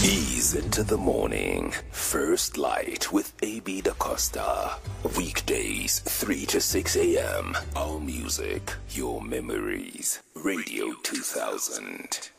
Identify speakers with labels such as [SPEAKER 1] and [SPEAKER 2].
[SPEAKER 1] Ease into the morning. First Light with AB Da Costa. Weekdays, 3 to 6 a.m. All music, your memories. Radio 2000.